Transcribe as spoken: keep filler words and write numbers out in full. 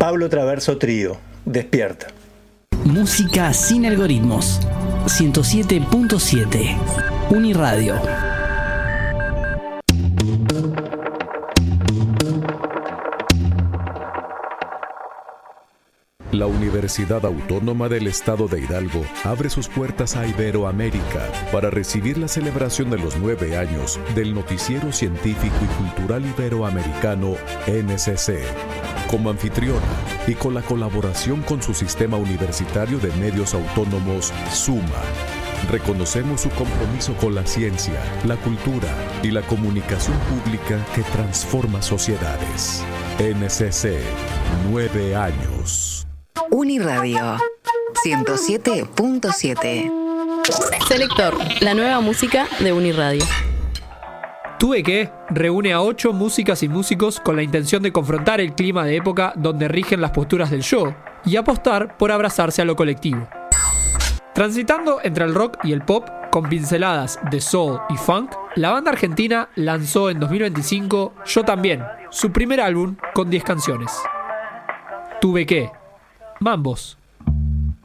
Pablo Traverso Trío, Despierta. Música sin algoritmos. ciento siete punto siete. Uniradio. La Universidad Autónoma del Estado de Hidalgo abre sus puertas a Iberoamérica para recibir la celebración de los nueve años del Noticiero Científico y Cultural Iberoamericano N C C. Como anfitriona y con la colaboración con su sistema universitario de medios autónomos SUMA, reconocemos su compromiso con la ciencia, la cultura y la comunicación pública que transforma sociedades. N C C, nueve años. Uniradio ciento siete punto siete. Selector, la nueva música de Uniradio. Tuve que reúne a ocho músicas y músicos con la intención de confrontar el clima de época donde rigen las posturas del yo y apostar por abrazarse a lo colectivo. Transitando entre el rock y el pop, con pinceladas de soul y funk, la banda argentina lanzó en dos mil veinticinco Yo También, su primer álbum con diez canciones. Tuve que Mambos.